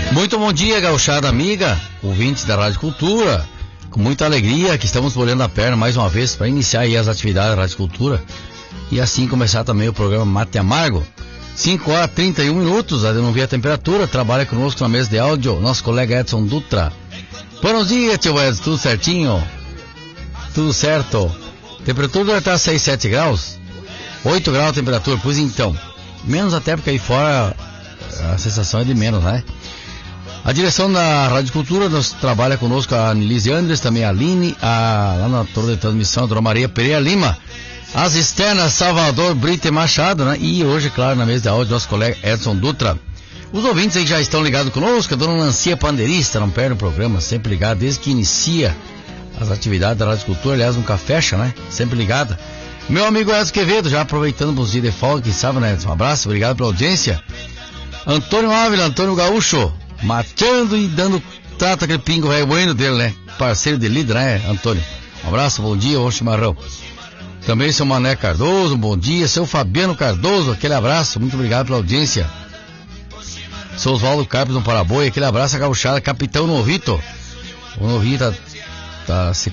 Muito bom dia, gauchada amiga, ouvintes da Rádio Cultura. Com muita alegria que estamos bolhando a perna mais uma vez para iniciar aí as atividades da Rádio Cultura e assim começar também o programa Mate Amargo. 5 horas e 31 minutos, ainda não vi a temperatura. Trabalha conosco na mesa de áudio nosso colega Edson Dutra. Buenos dias, tio Edson, tudo certinho? Tudo certo. Temperatura deve estar 6, 7 graus, 8 graus a temperatura, pois então, menos até porque aí fora a sensação é de menos, né? A direção da Rádio Cultura trabalha conosco a Anelise Andres, também a Aline, lá na torre de transmissão, a Dona Maria Pereira Lima, as externas Salvador Brito e Machado, né? E hoje, claro, na mesa de áudio, nosso colega Edson Dutra. Os ouvintes aí que já estão ligados conosco, a Dona Nancia Pandeirista, não perde o programa, sempre ligada, desde que inicia as atividades da Rádio Cultura, aliás, nunca fecha, né? Sempre ligada. Meu amigo Edson Quevedo, já aproveitando os dias de folga, quem sabe, né? Um abraço, obrigado pela audiência. Antônio Ávila, Antônio Gaúcho, matando e dando trato aquele pingo velho bueno dele, né? Parceiro de líder, né, Antônio? Um abraço, bom dia, ô chimarrão. Também seu Mané Cardoso, bom dia. Seu Fabiano Cardoso, aquele abraço, muito obrigado pela audiência. Seu Oswaldo Carpes no Paraboi, aquele abraço a gauchada, Capitão Novito. O Novito tá se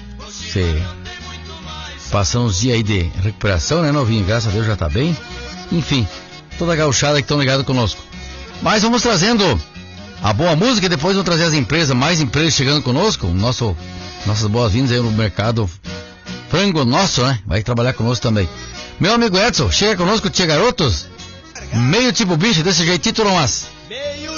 passando uns dias aí de recuperação, né, Novinho? Graças a Deus já tá bem. Enfim, toda a gauchada que estão ligados conosco. Mas vamos trazendo a boa música e depois vamos trazer as empresas, mais empresas chegando conosco. Nossas boas-vindas aí no mercado frango nosso, né? Vai trabalhar conosco também. Meu amigo Edson, chega conosco, tia garotos. Meio tipo bicho, desse jeitito não mais.